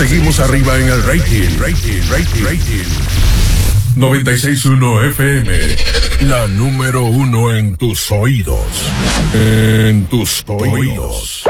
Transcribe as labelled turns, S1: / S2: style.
S1: Seguimos arriba en el rating. 96.1 FM. La número uno en tus oídos. En tus oídos.